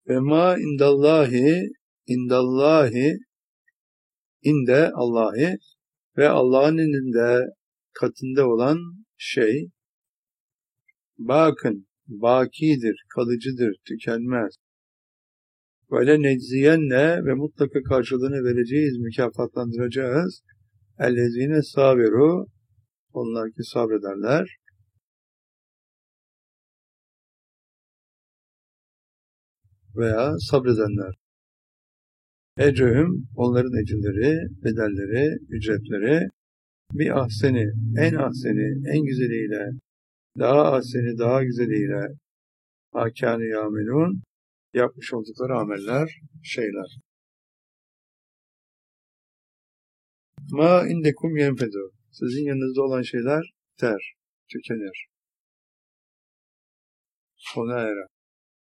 Ve ma indallahi inde Allahi ve Allah'ın indinde katında olan şey bakidir, kalıcıdır, tükenmez. Böyle necziyenne ve mutlaka karşılığını vereceğiz, mükafatlandıracağız. Ellezine sabiru, onlar ki sabrederler. Veya sabredenler. Ecrühüm, onların ecirleri, bedelleri, ücretleri, bir ahseni, en güzeliyle, daha ahseni, daha güzeliyle, hakâni yâmelûn, yapmış oldukları ameller, şeyler. Ma indekum yenfedu, sizin yanınızda olan şeyler biter, tükenir, sona erer.